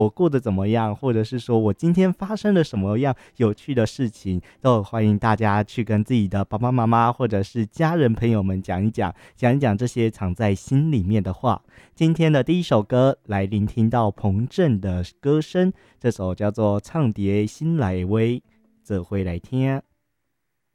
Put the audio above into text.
我过得怎么样，或者是说我今天发生了什么样有趣的事情，都欢迎大家去跟自己的爸爸妈妈或者是家人朋友们讲一讲这些藏在心里面的话。今天的第一首歌来聆听到彭震的歌声，这首叫做《唱蝶心来威》，这回来听。